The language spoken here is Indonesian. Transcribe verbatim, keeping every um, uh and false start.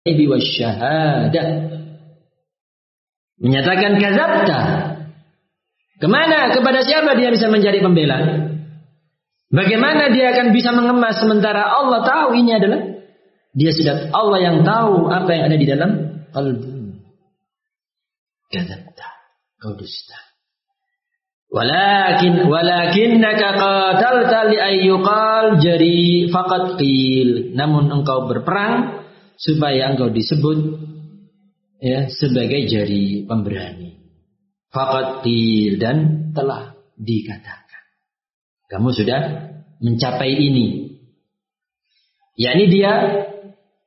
wasyahadah. Menyatakan kadzabta. Kemana? Kepada siapa dia bisa menjadi pembela? Bagaimana dia akan bisa mengemas sementara Allah tahu ini adalah dia sudah Allah yang tahu apa yang ada di dalam qalbu. Kadzabta. Kau dusta. Walakin walakinnaka qatalta li ayyuqal jari faqad qil. Namun engkau berperang supaya engkau disebut ya sebagai jari pemberani. Faqad qil, dan telah dikatakan. Kamu sudah mencapai ini. Yakni dia